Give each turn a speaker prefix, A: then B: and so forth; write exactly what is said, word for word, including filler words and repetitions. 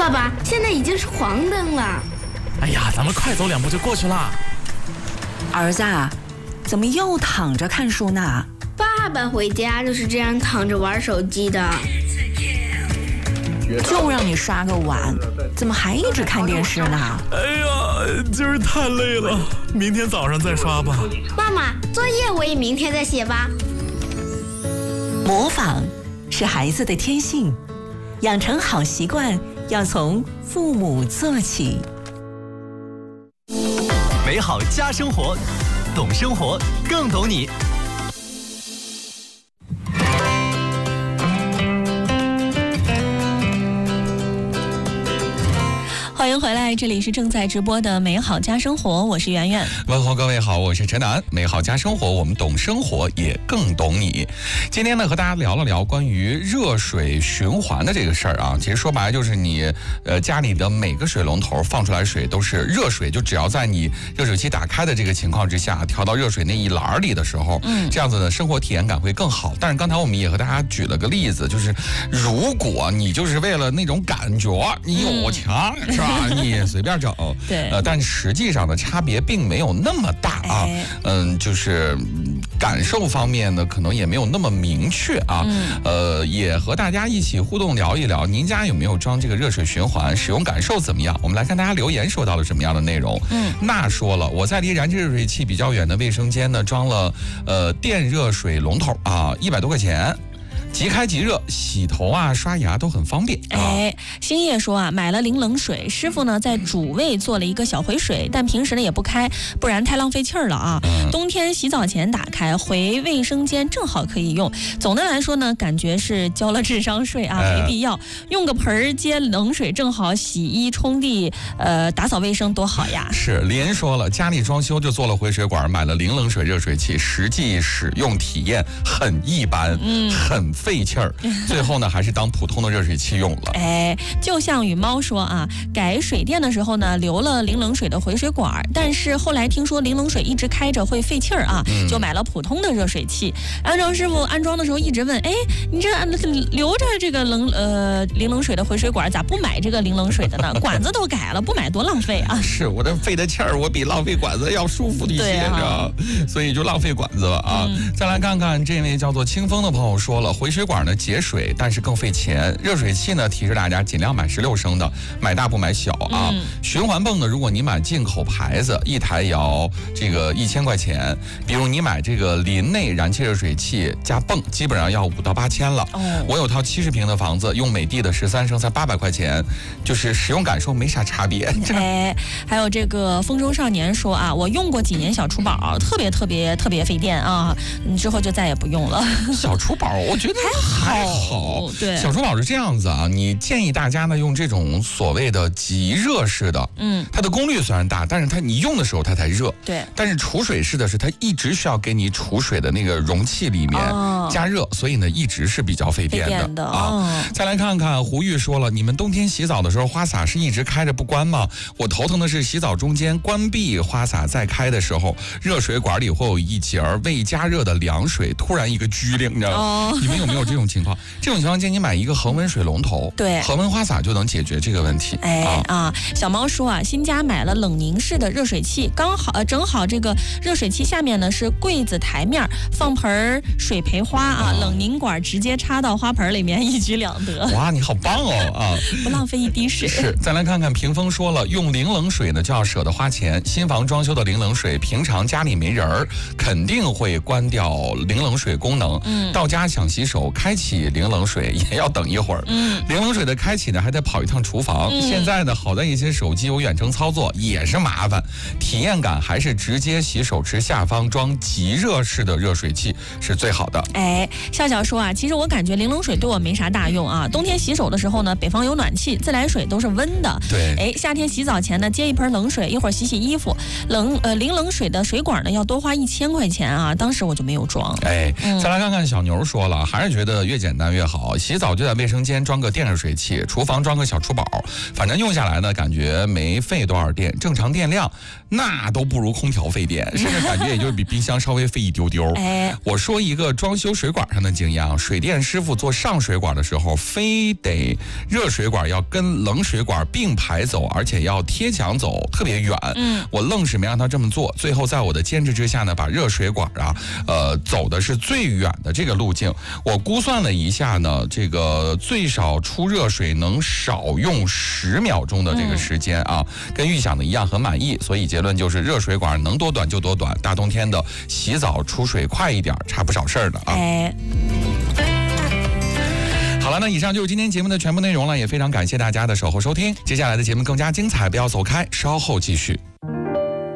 A: 爸爸，现在已经是黄灯了。
B: 哎呀，咱们快走两步就过去了。
C: 儿子，怎么又躺着看书呢？
A: 爸爸回家就是这样躺着玩手机的。
C: 就让你刷个碗，怎么还一直看电视呢？
B: 哎呀，今儿太累了，明天早上再刷吧。
A: 妈妈，作业我也明天再写吧。
C: 模仿是孩子的天性，养成好习惯要从父母做起。
D: 美好家生活，懂生活更懂你。
E: 欢迎回来，这里是正在直播的美好家生活，我是圆圆。
F: 问候各位好，我是陈楠。美好家生活，我们懂生活，也更懂你。今天呢，和大家聊了聊关于热水循环的这个事儿啊。其实说白了就是你呃家里的每个水龙头放出来水都是热水，就只要在你热水器打开的这个情况之下，调到热水那一栏里的时候，嗯，这样子的生活体验感会更好。但是刚才我们也和大家举了个例子，就是如果你就是为了那种感觉，你有钱、嗯、是吧？你随便整，
E: 对，
F: 呃，但实际上的差别并没有那么大啊，哎、嗯，就是感受方面呢，可能也没有那么明确啊，嗯、呃，也和大家一起互动聊一聊，您家有没有装这个热水循环，使用感受怎么样？我们来看大家留言收到了什么样的内容。嗯，那说了，我在离燃气热水器比较远的卫生间呢，装了呃电热水龙头啊，一百多块钱。即开即热，洗头啊、刷牙都很方便。
E: 哎，星夜说啊，买了零冷水，师傅呢在主卫做了一个小回水，但平时呢也不开，不然太浪费气儿了啊。嗯、冬天洗澡前打开，回卫生间正好可以用。总的来说呢，感觉是交了智商税啊，没必要。哎、用个盆儿接冷水，正好洗衣、冲地、呃打扫卫生多好呀。
F: 是，林说了，家里装修就做了回水管，买了零冷水热水器，实际使用体验很一般，嗯，很费气儿，最后呢还是当普通的热水器用了。
E: 哎，就像雨猫说啊，改水电的时候呢留了零冷水的回水管，但是后来听说零冷水一直开着会费气儿啊，嗯、就买了普通的热水器。安装师傅安装的时候一直问，哎，你这留着这个冷呃零冷水的回水管，咋不买这个零冷水的呢？管子都改了，不买多浪费啊！是
F: 我这费的气儿，我比浪费管子要舒服一些，啊、所以就浪费管子了啊。嗯、再来看看这位叫做清风的朋友说了，回水管呢节水，但是更费钱。热水器呢，提示大家尽量买十六升的，买大不买小啊。嗯、循环泵呢，如果你买进口牌子，一台也要这个一千块钱。比如你买这个林内燃气热水器加泵，基本上要五到八千了。哦、我有套七十平的房子，用美的的十三升才八百块钱，就是使用感受没啥差别。
E: 哎，还有这个风中少年说啊，我用过几年小厨宝，特别特别特别费电啊，之后就再也不用了。
F: 小厨宝，我觉得还好，对，小厨宝是这样子啊，你建议大家呢用这种所谓的即热式的，嗯，它的功率虽然大，但是它你用的时候它才热，
E: 对。
F: 但是储水式的是它一直需要给你储水的那个容器里面加热，哦、所以呢一直是比较费电的, 费电的啊。哦、再来看看胡玉说了，你们冬天洗澡的时候花洒是一直开着不关吗？我头疼的是洗澡中间关闭花洒再开的时候，热水管里会有一节未加热的凉水突然一个拘灵，你知道吗？哦、你们有没有这种情况？这种情况建议你买一个恒温水龙头，
E: 对，
F: 恒温花洒就能解决这个问题。
E: 哎啊, 啊，小猫说啊，新家买了冷凝式的热水器，刚好呃正好这个热水器下面呢是柜子台面，放盆水培花啊，哦、冷凝管直接插到花盆里面，一举两得。
F: 哇，你好棒哦啊！
E: 不浪费一滴水。
F: 是，再来看看屏风说了，用零冷水呢就要舍得花钱，新房装修的零冷水，平常家里没人儿，肯定会关掉零冷水功能。嗯，到家想洗手，开启零冷水也要等一会儿。嗯，零冷水的开启呢还得跑一趟厨房。嗯、现在呢好在一些手机有远程操作，也是麻烦，体验感还是直接洗手池下方装即热式的热水器是最好的。
E: 哎，笑笑说啊，其实我感觉零冷水对我没啥大用啊。冬天洗手的时候呢，北方有暖气，自来水都是温的。
F: 对，
E: 哎，夏天洗澡前呢，接一盆冷水，一会儿洗洗衣服。冷呃零冷水的水管呢要多花一千块钱啊，当时我就没有装。
F: 哎，嗯、再来看看小牛说了，还还是觉得越简单越好。洗澡就在卫生间装个电热水器，厨房装个小厨宝，反正用下来呢，感觉没费多少电，正常电量那都不如空调费电，甚至感觉也就是比冰箱稍微费一丢丢。哎，我说一个装修水管上的经验啊，水电师傅做上水管的时候，非得热水管要跟冷水管并排走，而且要贴墙走，特别远。嗯，我愣是没让他这么做，最后在我的坚持之下呢，把热水管啊，呃，走的是最远的这个路径。我估算了一下呢，这个最少出热水能少用十秒钟的这个时间啊，嗯、跟预想的一样，很满意。所以结论就是热水管能多短就多短，大冬天的洗澡出水快一点，差不少事儿的啊。哎。好了，那以上就是今天节目的全部内容了，也非常感谢大家的守候收听。接下来的节目更加精彩，不要走开，稍后继续。